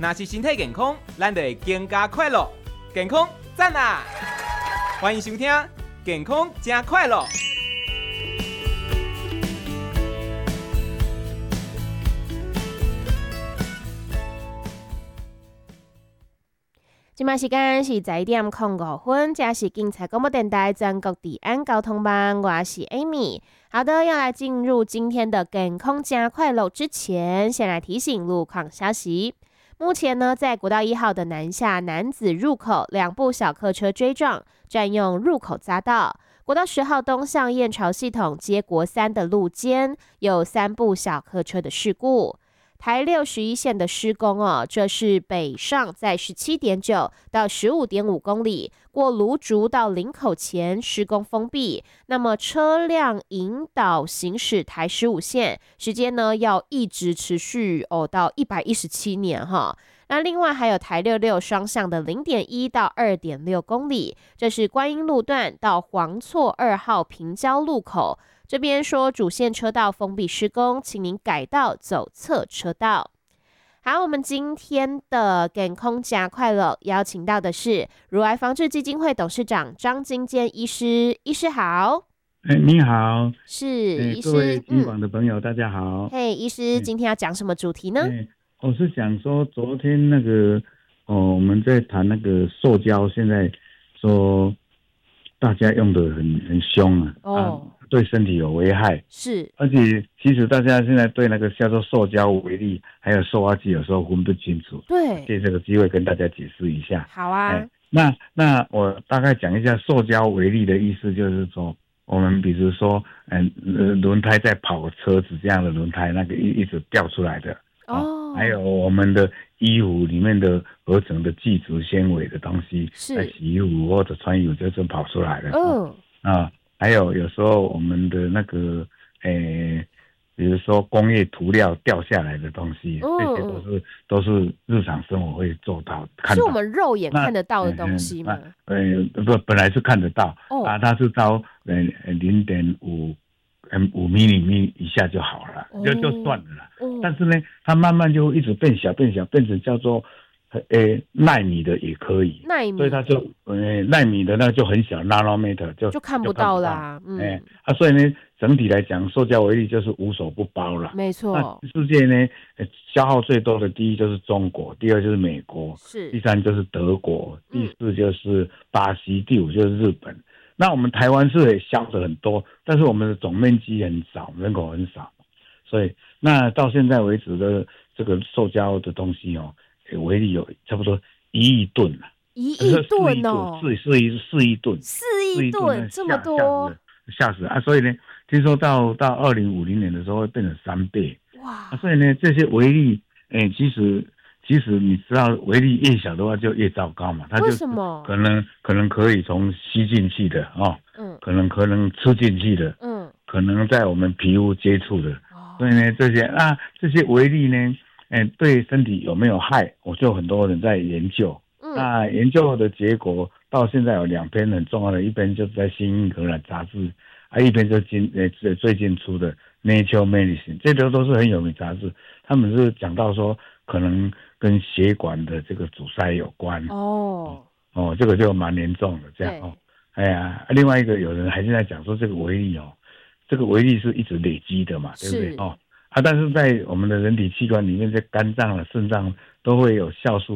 若是身体健康，咱就会更加快乐。健康赞啊！欢迎收听《健康真快乐》。 现在时间是11:05，这是警察广播电台全国治安交通班，我是 Amy。好的，要来进入今天的健康加快乐之前，先来提醒路况消息。目前呢，在国道1号的南下楠梓入口，2部小客车追撞，占用入口匝道。国道10号东向燕巢系统接国3的路肩，有3部小客车的事故。台611线的施工这是北上在17.9到15.5公里，过芦竹到林口前施工封闭。那么车辆引导行驶台15线，时间呢要一直持续到117年哈。那另外还有台66双向的0.1到2.6公里，这是观音路段到黄厝2号平交路口。这边说主线车道封闭施工，请您改道走侧车道。好，我们今天的健康加快乐邀请到的是乳癌防治基金会董事长张金坚医师，医师好。 你好， 是医师。 各位听广的朋友，大家好。 嘿，医师，今天要讲什么主题呢？ 我是想说，昨天那个我们在谈那个塑胶，现在说大家用的很凶对身体有危害， 是， 而且其实大家现在对那个叫做塑胶微粒还有塑化剂有时候分不清楚。 对， 借这个机会跟大家解释一下。 好啊。 那我大概讲一下塑胶微粒的意思，就是说我们比如说轮胎在跑车子这样的轮胎，那个一直掉出来的还有我们的衣服里面的合成的聚酯纤维的东西，在洗衣服或者穿衣服就是跑出来的。还有时候我们的那个比如说工业涂料掉下来的东西，这些都是日常生活会做到看到， 是我们肉眼看得到的东西吗？ 本来是看得到它是到0.5mm 以下就好了，就算了啦。但是呢，它慢慢就一直变小，变成叫做奈米的也可以，所以它就奈米的那个就很小 nanometer 就看不到啦。 所以呢，整体来讲，塑胶微粒就是无所不包了。 没错。 那世界呢，消耗最多的第一就是中国，第二就是美国，第三就是德国，第四就是巴西，第五就是日本。那我们台湾是也消的很多，但是我们的总面积很少，人口很少，所以那到现在为止的这个塑胶的东西微粒有差不多1亿吨了 ，1亿吨哦 ，4亿吨 ，4亿吨这么多， 吓死啊！所以呢，听说到2050年的时候会变成3倍，哇！所以呢，这些微粒，其实你知道，微粒越小的话就越糟糕嘛，它就为什么？ 可能可以从吸进去的可能吃进去的，可能在我们皮肤接触的，所以呢，这些微粒呢。对身体有没有害？我就很多人在研究。那研究的结果到现在有2篇很重要的，一篇就是在《新英格兰杂志》，一篇就是最近出的《Nature Medicine》，这都是很有名杂志。他们是讲到说，可能跟血管的这个阻塞有关。这个就蛮严重的这样另外一个有人还是在讲说，这个微粒是一直累积的嘛，对不对？但是在我们的人体器官里面，在肝脏、肾脏都会有酵素